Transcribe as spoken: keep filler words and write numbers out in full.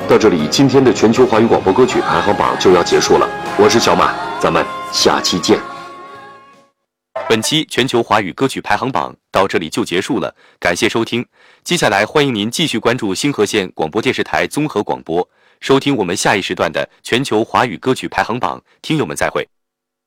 到这里，今天的全球华语广播歌曲排行榜就要结束了。我是小马，咱们下期见。 本期全球华语歌曲排行榜到这里就结束了，感谢收听。接下来欢迎您继续关注星河县广播电视台综合广播，收听我们下一时段的全球华语歌曲排行榜。听友们再会。